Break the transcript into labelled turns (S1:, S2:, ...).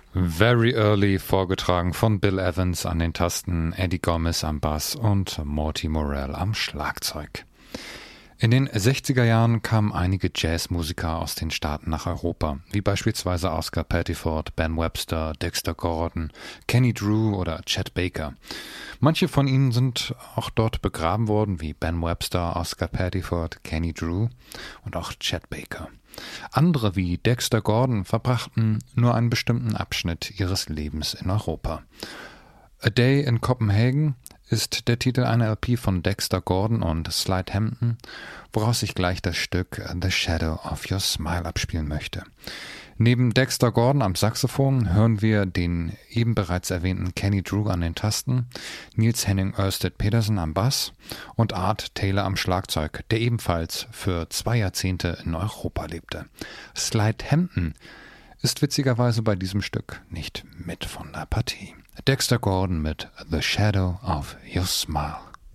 S1: Very Early, vorgetragen von Bill Evans an den Tasten, Eddie Gomez am Bass und Morty Morell am Schlagzeug. In den 60er Jahren kamen einige Jazzmusiker aus den Staaten nach Europa, wie beispielsweise Oscar Pettiford, Ben Webster, Dexter Gordon, Kenny Drew oder Chet Baker. Manche von ihnen sind auch dort begraben worden, wie Ben Webster, Oscar Pettiford, Kenny Drew und auch Chet Baker. Andere wie Dexter Gordon verbrachten nur einen bestimmten Abschnitt ihres Lebens in Europa. A Day in Copenhagen ist der Titel einer LP von Dexter Gordon und Slide Hampton, woraus ich gleich das Stück The Shadow of Your Smile abspielen möchte. Neben Dexter Gordon am Saxophon hören wir den eben bereits erwähnten Kenny Drew an den Tasten, Niels Henning Ørsted Pedersen am Bass und Art Taylor am Schlagzeug, der ebenfalls für 2 Jahrzehnte in Europa lebte. Slide Hampton ist witzigerweise bei diesem Stück nicht mit von der Partie. Dexter Gordon mit The Shadow of Your Smile.